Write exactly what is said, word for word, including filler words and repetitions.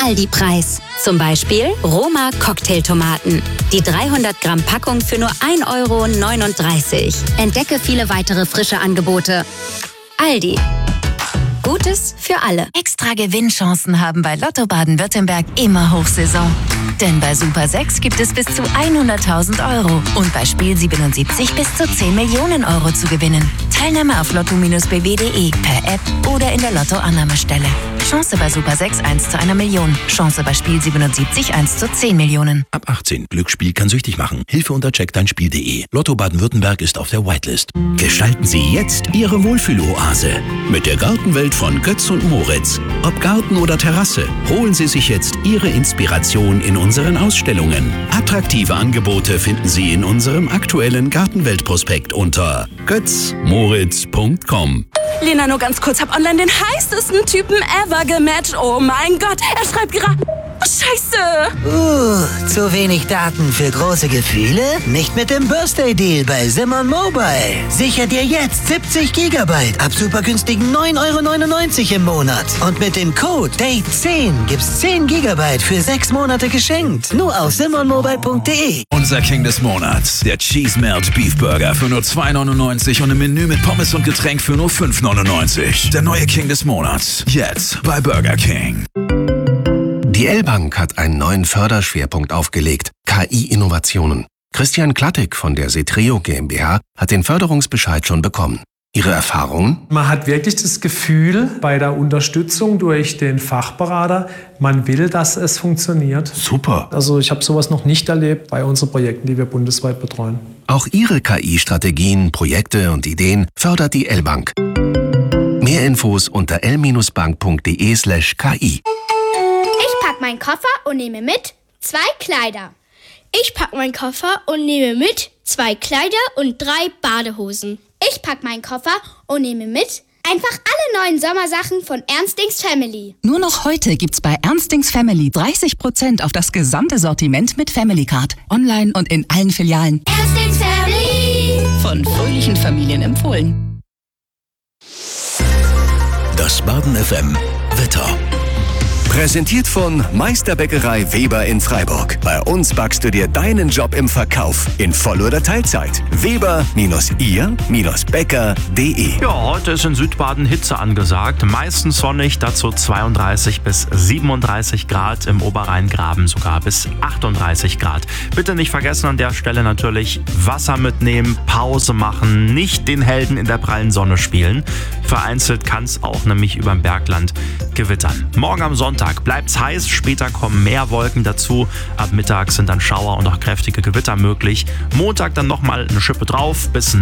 Aldi-Preis. Zum Beispiel Roma Cocktailtomaten. Die dreihundert Gramm Packung für nur ein Euro neununddreißig. Entdecke viele weitere frische Angebote. Aldi. Gutes für alle. Extra Gewinnchancen haben bei Lotto Baden-Württemberg immer Hochsaison. Denn bei Super sechs gibt es bis zu hunderttausend Euro und bei Spiel siebenundsiebzig bis zu zehn Millionen Euro zu gewinnen. Teilnahme auf lotto Bindestrich b w punkt d e, per App oder in der Lotto-Annahmestelle. Chance bei Super sechs eins zu einer Million. Chance bei Spiel siebenundsiebzig eins zu zehn Millionen. Ab achtzehn. Glücksspiel kann süchtig machen. Hilfe unter check dein spiel punkt de. Lotto Baden-Württemberg ist auf der Whitelist. Gestalten Sie jetzt Ihre Wohlfühloase mit der Gartenwelt von Götz und Moritz. Ob Garten oder Terrasse, holen Sie sich jetzt Ihre Inspiration in unseren Ausstellungen. Attraktive Angebote finden Sie in unserem aktuellen Gartenweltprospekt unter götz moritz punkt com. Lena, nur ganz kurz, hab online den heißesten Typen ever gematcht. Oh mein Gott, er schreibt gerade... Scheiße! Uh, zu wenig Daten für große Gefühle? Nicht mit dem Birthday-Deal bei Simon Mobile. Sicher dir jetzt siebzig Gigabyte ab super günstigen neun Euro neunundneunzig im Monat. Und mit dem Code Date zehn gibt's zehn Gigabyte für sechs Monate geschenkt. Nur auf simon mobile punkt de. Unser King des Monats, der Cheese Melt Beef Burger für nur zwei neunundneunzig und ein Menü mit Pommes und Getränk für nur fünf neunundneunzig. Der neue King des Monats, jetzt bei Burger King. Die L-Bank hat einen neuen Förderschwerpunkt aufgelegt, K I-Innovationen. Christian Klattek von der Setreo GmbH hat den Förderungsbescheid schon bekommen. Ihre Erfahrungen? Man hat wirklich das Gefühl bei der Unterstützung durch den Fachberater, man will, dass es funktioniert. Super. Also ich habe sowas noch nicht erlebt bei unseren Projekten, die wir bundesweit betreuen. Auch Ihre K I-Strategien, Projekte und Ideen fördert die L-Bank. Mehr Infos unter l bank punkt de slash k i. Ich pack meinen Koffer und nehme mit zwei Kleider. Ich pack meinen Koffer und nehme mit zwei Kleider und drei Badehosen. Ich pack meinen Koffer und nehme mit einfach alle neuen Sommersachen von Ernstings Family. Nur noch heute gibt's bei Ernstings Family dreißig Prozent auf das gesamte Sortiment mit Family Card. Online und in allen Filialen. Ernstings Family. Von fröhlichen Familien empfohlen. Das Baden F M Wetter. Präsentiert von Meisterbäckerei Weber in Freiburg. Bei uns backst du dir deinen Job im Verkauf in Voll- oder Teilzeit. Weber ihr Bäcker punkt de. Ja, heute ist in Südbaden Hitze angesagt. Meistens sonnig, dazu zweiunddreißig bis siebenunddreißig Grad. Im Oberrheingraben sogar bis achtunddreißig Grad. Bitte nicht vergessen an der Stelle natürlich Wasser mitnehmen, Pause machen, nicht den Helden in der prallen Sonne spielen. Vereinzelt kann es auch nämlich überm Bergland gewittern. Morgen am Sonntag bleibt's heiß, später kommen mehr Wolken dazu. Ab Mittag sind dann Schauer und auch kräftige Gewitter möglich. Montag dann nochmal eine Schippe drauf, bis